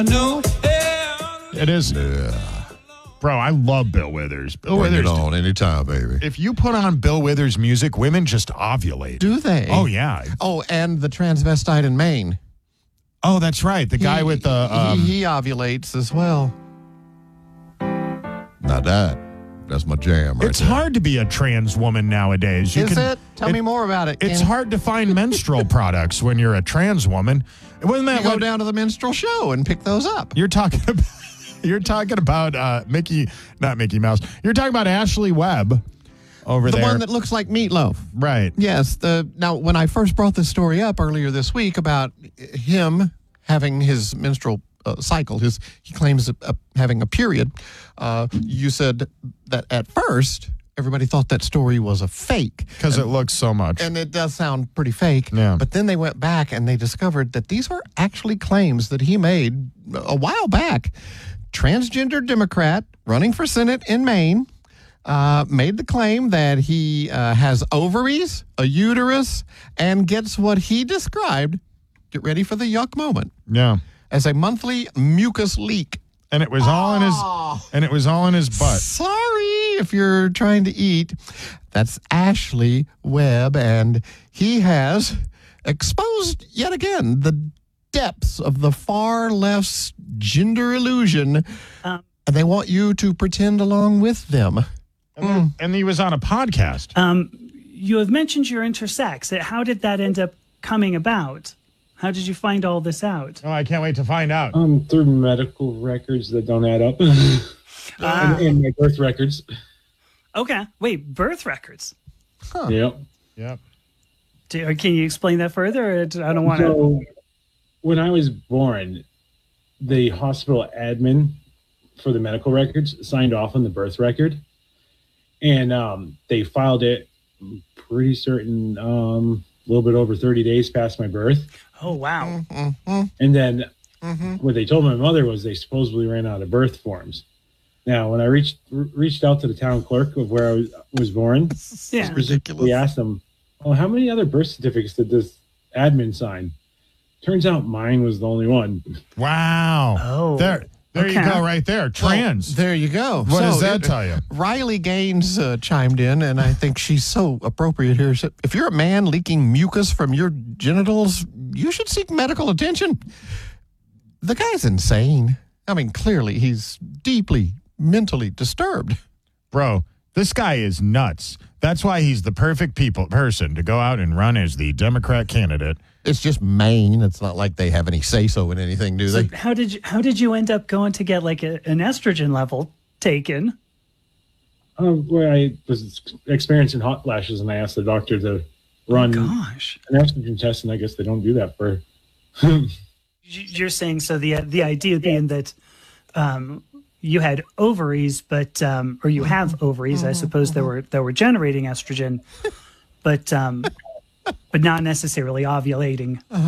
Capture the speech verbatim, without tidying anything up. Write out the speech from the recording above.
No, It is. Yeah. Bro, I love Bill Withers. Bill Bring Withers. it on anytime, baby. If you put on Bill Withers music, women just ovulate. Do they? Oh, yeah. Oh, and the transvestite in Maine. Oh, that's right. The guy He- with the... Um, he, he ovulates as well. Now that, that's my jam right it's there. hard to be a trans woman nowadays. You Is can- it? Tell me more about it. It's Ken. hard to find menstrual products when you're a trans woman. Wasn't that You go what down to the minstrel show and pick those up. you're talking about? You're talking about uh, Mickey, not Mickey Mouse. You're talking about Ashley Webb over The there. one that looks like meatloaf. right. Yes. The now, when I first brought this story up earlier this week about him having his menstrual uh, cycle, his he claims a, a, having a period. Uh, you said that at first everybody thought that story was a fake Because it looks so much. and it does sound pretty fake. Yeah. But then they went back and they discovered that these were actually claims that he made a while back. Transgender Democrat running for Senate in Maine uh, made the claim that he uh, has ovaries, a uterus, and gets what he described, get ready for the yuck moment, yeah. as a monthly mucus leak. And it was all in his and it was all in his butt. Sorry if you're trying to eat. That's Ashley Webb, and he has exposed yet again the depths of the far left's gender illusion, Um, and they want you to pretend along with them. And, then- and he was on a podcast. Um, you have mentioned you're intersex. How did that end up coming about? How did you find all this out? Oh, I can't wait to find out. Um, through medical records that don't add up, Ah, and, and my birth records. okay. Wait, birth records. Yep. Yep. Do, or can you explain that further? Or do- I don't want to. So, when I was born, the hospital admin for the medical records signed off on the birth record, and um, they filed it. I'm pretty certain um, a little bit over thirty days past my birth, Oh, wow. Mm-hmm. and then Mm-hmm. what they told my mother was they supposedly ran out of birth forms. Now, when I reached r- reached out to the town clerk of where I was, was born, Yeah. Ridiculous. we asked them, "Oh, how many other birth certificates did this admin sign?" Turns out mine was the only one. Wow. Oh. There there you Okay. go right there. Trans. Well, there you go. What does that it- tell you? Riley Gaines uh, chimed in, and I think she's so appropriate here. So if you're a man leaking mucus from your genitals, you should seek medical attention. The guy's insane. I mean, clearly he's deeply mentally disturbed. Bro, this guy is nuts. That's why he's the perfect people person to go out and run as the Democrat candidate. It's just Maine. It's not like they have any say-so in anything, do So they? how did you how did you end up going to get like a, an estrogen level taken? Um, where I was experiencing hot flashes, and I asked the doctor to run Gosh. an estrogen test, and I guess they don't do that for. You- You're saying so the the idea being that um, you had ovaries, but um, or you have ovaries, I suppose that were that were generating estrogen, but um, but not necessarily ovulating.